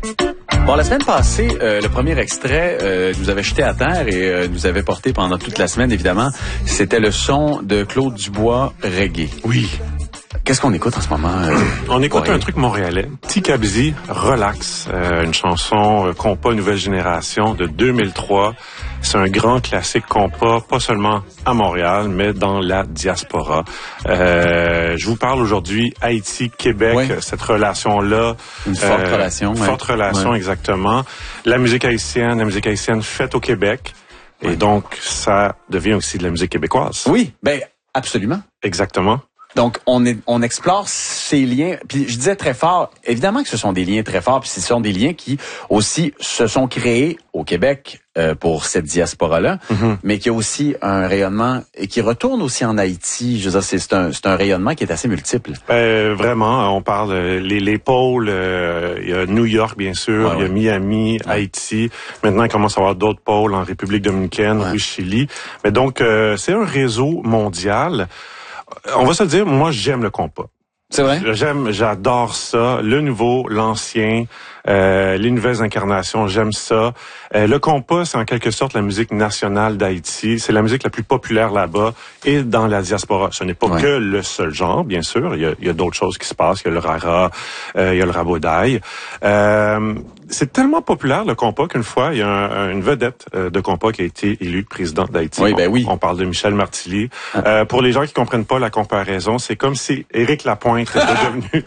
Bon, la semaine passée, le premier extrait nous avait jeté à terre et nous avait porté pendant toute la semaine, évidemment. C'était le son de Claude Dubois, Reggae. Oui. Qu'est-ce qu'on écoute en ce moment? On écoute un truc montréalais. Tikabzi, Relax, une chanson compas nouvelle génération de 2003. C'est un grand classique compas, pas seulement à Montréal, mais dans la diaspora. Je vous parle aujourd'hui Haïti-Québec, oui. cette relation-là. Une forte relation. Forte relation, exactement. La musique haïtienne faite au Québec. Et donc, ça devient aussi de la musique québécoise. Oui, ben absolument. Exactement. Donc, on explore ces liens. Puis, je disais très fort, évidemment que ce sont des liens très forts, puis ce sont des liens qui aussi se sont créés au Québec pour cette diaspora-là, mais qui a aussi un rayonnement et qui retourne aussi en Haïti. Je veux dire, c'est un rayonnement qui est assez multiple. Vraiment, on parle les pôles. Il y a New York, bien sûr, il y a Miami, Haïti. Maintenant, il commence à y avoir d'autres pôles en République dominicaine, au Chili. Mais donc, c'est un réseau mondial. On va se dire, moi, j'aime le compas. C'est vrai? J'adore ça. Le nouveau, l'ancien, les nouvelles incarnations, j'aime ça. Le compas, c'est en quelque sorte la musique nationale d'Haïti. C'est la musique la plus populaire là-bas et dans la diaspora. Ce n'est pas que le seul genre, bien sûr. Il y a d'autres choses qui se passent. Il y a le rara, il y a le rabodaï. C'est tellement populaire, le compas, qu'une fois, il y a une vedette de compas qui a été élue président d'Haïti. Oui, On parle de Michel Martelly. Pour les gens qui comprennent pas la comparaison, c'est comme si Éric Lapointe était devenu...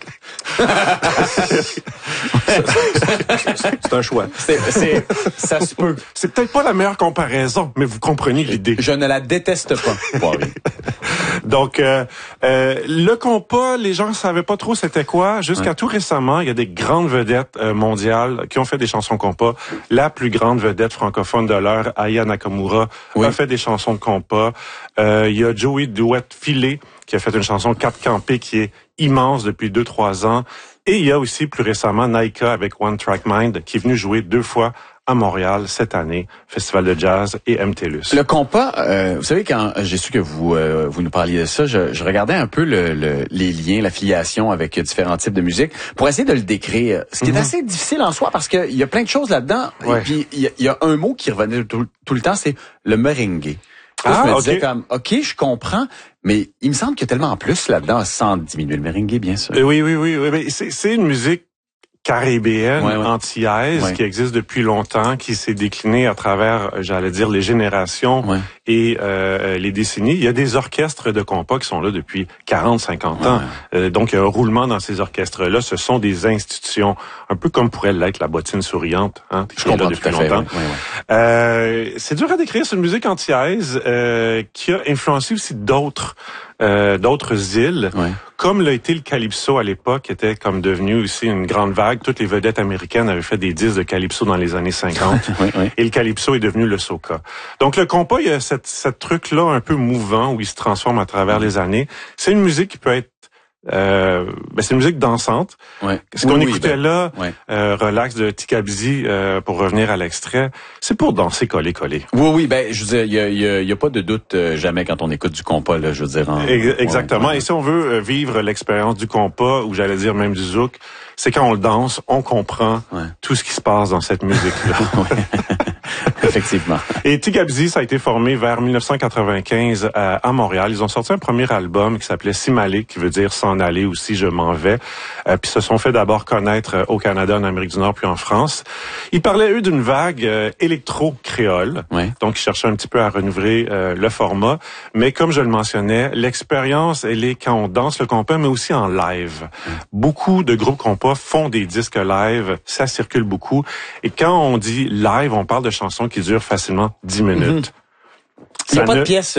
C'est un choix. Ça se peut. C'est peut-être pas la meilleure comparaison, mais vous comprenez l'idée. Je ne la déteste pas. Bon, oui. Donc, le compas, les gens savaient pas trop c'était quoi. Jusqu'à tout récemment, il y a des grandes vedettes mondiales qui ont fait des chansons compas. La plus grande vedette francophone de l'heure, Aya Nakamura, a fait des chansons de compas. Il y a Joey Duet-Filet qui a fait une chanson Cap Campé qui est immense depuis 2-3 ans. Et il y a aussi plus récemment Naika avec One Track Mind qui est venu jouer 2 fois à Montréal cette année, Festival de Jazz et MTLUS. Le compas, vous savez, quand j'ai su que vous nous parliez de ça, je regardais un peu les liens, l'affiliation avec différents types de musique pour essayer de le décrire. Ce qui est assez difficile en soi parce qu'il y a plein de choses là-dedans. Et puis, il y a un mot qui revenait tout le temps, c'est le merengue. Je me disais comme, OK, je comprends, mais il me semble qu'il y a tellement plus là-dedans, sans diminuer le merengue, bien sûr. Oui. Mais c'est une musique caribéenne, antillaise, qui existe depuis longtemps, qui s'est déclinée à travers, j'allais dire, les générations et les décennies. Il y a des orchestres de compas qui sont là depuis 40-50 ans. Donc, il y a un roulement dans ces orchestres-là. Ce sont des institutions, un peu comme pourrait l'être la bottine souriante, qui est là depuis longtemps. C'est dur à décrire, c'est une musique antillaise qui a influencé aussi d'autres îles, comme l'a été le calypso à l'époque, qui était comme devenu aussi une grande vague. Toutes les vedettes américaines avaient fait des disques de calypso dans les années 50. Et le calypso est devenu le soca. Donc le compas, il y a cette truc-là un peu mouvant où il se transforme à travers les années. C'est une musique qui peut être c'est une musique dansante. Ce qu'on écoutait là, Relax de Tikabzi, pour revenir à l'extrait, c'est pour danser coller. Oui, ben je veux dire, il y a pas de doute jamais quand on écoute du compas là, je veux dire. Exactement. Et si on veut vivre l'expérience du compas, ou j'allais dire même du zouk, c'est quand on le danse, on comprend tout ce qui se passe dans cette musique-là. Effectivement. Et Tikabzi, ça a été formé vers 1995 à Montréal. Ils ont sorti un premier album qui s'appelait Simalé, qui veut dire s'en aller ou si je m'en vais. Puis se sont fait d'abord connaître au Canada, en Amérique du Nord, puis en France. Ils parlaient, eux, d'une vague électro-créole. Donc, ils cherchaient un petit peu à renouveler le format. Mais comme je le mentionnais, l'expérience, elle est quand on danse le compas, mais aussi en live. Beaucoup de groupes compas font des disques live. Ça circule beaucoup. Et quand on dit live, on parle de chansons qui durent facilement 10 minutes. Il n'y a pas de pièce.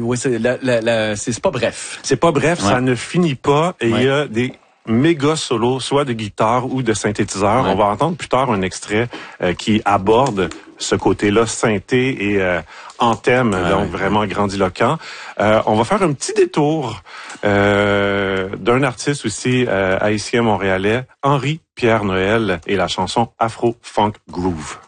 C'est pas bref. C'est pas bref, ça ne finit pas. Et il y a des méga solos, soit de guitare ou de synthétiseur. On va entendre plus tard un extrait qui aborde ce côté-là synthé et en thème, donc vraiment grandiloquent. On va faire un petit détour d'un artiste aussi haïtien montréalais, Henri Pierre Noël, et la chanson Afro Funk Groove.